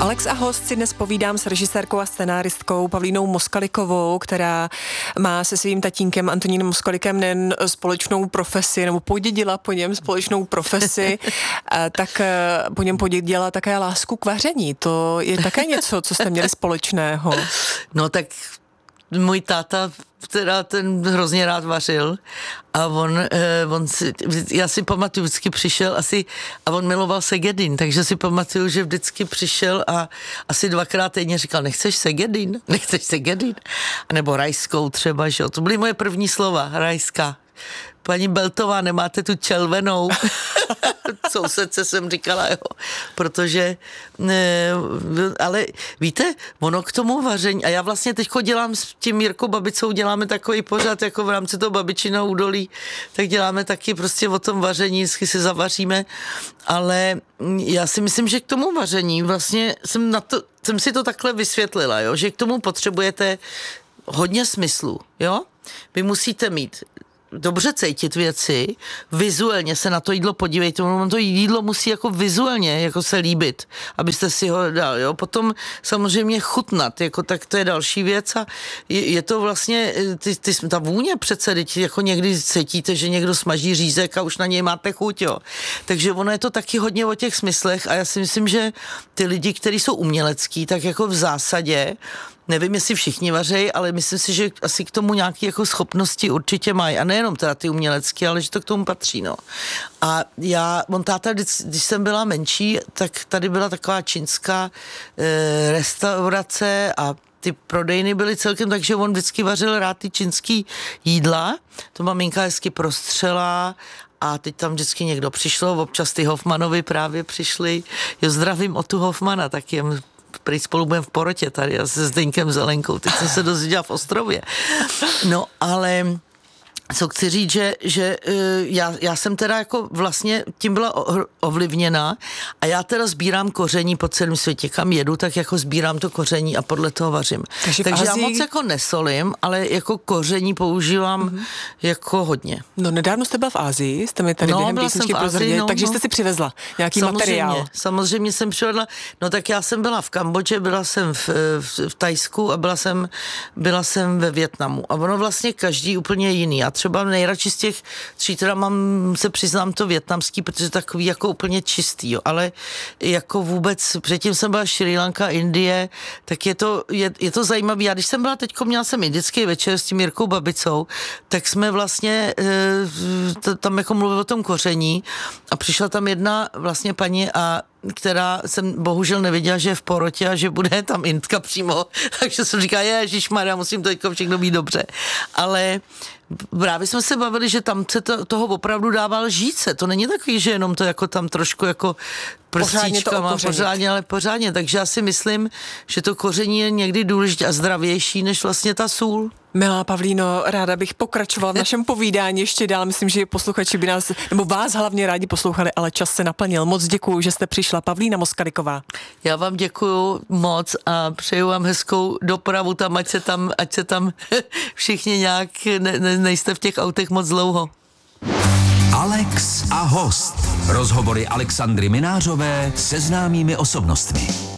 Alex a host si dnes povídám s režisérkou a scenáristkou Pavlínou Moskalikovou, která má se svým tatínkem Antonínem Moskalikem nejen společnou profesi, nebo podědila po něm společnou profesi, tak po něm podědila také lásku k vaření. To je také něco, co jste měli společného. No tak můj táta teda ten hrozně rád vařil a já si pamatuju, vždycky přišel a on miloval segedin, takže si pamatuju, že vždycky přišel a asi 2krát týdně říkal, nechceš segedin? A nebo rajskou třeba, že jo, to byly moje první slova, rajská. Paní Beltová, nemáte tu čelvenou? Sousedce jsem říkala, jo, protože, ale víte, ono k tomu vaření, a já vlastně teďko dělám s tím Jirkou Babicou, děláme takový pořad, jako v rámci toho Babičina údolí, tak děláme taky prostě o tom vaření, vždycky si zavaříme, ale já si myslím, že k tomu vaření vlastně jsem si to takhle vysvětlila, jo, že k tomu potřebujete hodně smyslu, jo, vy musíte mít dobře cítit věci, vizuálně se na to jídlo podívejte, to jídlo musí jako vizuálně jako se líbit, abyste si ho dal, jo, potom samozřejmě chutnat, jako tak to je další věc a je to vlastně, ta vůně přece, jako někdy cítíte, že někdo smaží řízek a už na něj máte chuť, jo, takže ono je to taky hodně o těch smyslech a já si myslím, že ty lidi, kteří jsou umělecký, tak jako v zásadě nevím, jestli všichni vařejí, ale myslím si, že asi k tomu nějaké jako schopnosti určitě mají. A nejenom teda ty umělecké, ale že to k tomu patří, no. A on táta, když jsem byla menší, tak tady byla taková čínská restaurace a ty prodejny byly celkem, takže on vždycky vařil rád ty čínský jídla. To maminka hezky prostřela a teď tam vždycky někdo přišlo, občas ty Hoffmanovi právě přišli. Jo, zdravím Otu Hoffmana, tak jen prý spolu budeme v porotě tady a se Zdeňkem Zelenkou. Teď jsem se dozvěděla v Ostrově. No, ale co chci říct, že já jsem teda jako vlastně tím byla ovlivněna a já teda sbírám koření po celém světě. Kam jedu, tak jako sbírám to koření a podle toho vařím. Takže já moc jako nesolím, ale jako koření používám jako hodně. No nedávno jste byla v Asii, jste mi tady během písničky prozradili, takže jste si přivezla nějaký materiál. Samozřejmě jsem přivedla, no tak já jsem byla v Kambodži, byla jsem v Thajsku a byla jsem ve Vietnamu. A ono vlastně každý úplně jiný. A třeba nejradši z těch 3, teda se přiznám to vietnamský, protože takový jako úplně čistý, jo. Ale jako vůbec, předtím jsem byla Srí Lanka, Indie, tak je to zajímavý. Já když jsem byla měla jsem indický večer s tím Jirkou Babicou, tak jsme vlastně tam jako mluvili o tom koření a přišla tam jedna vlastně paní která jsem bohužel nevěděla, že je v porotě a že bude tam Indka přímo, takže jsem říkala, ježišmarja, musím to všechno být dobře. Ale právě jsme se bavili, že tam se toho opravdu dával žíce. To není takový, že jenom to jako tam trošku jako prstíčkama, ale pořádně. Takže já si myslím, že to koření je někdy důležitě a zdravější než vlastně ta sůl. Milá Pavlíno, ráda bych pokračovala v našem povídání ještě dál. Myslím, že posluchači by nás, nebo vás hlavně rádi poslouchali, ale čas se naplnil. Moc děkuju, že jste přišla. Pavlína Moskaliková. Já vám děkuju moc a přeju vám hezkou dopravu tam, ať se tam všichni nějak nejste v těch autech moc dlouho. Alex a host. Rozhovory Alexandry Minářové se známými osobnostmi.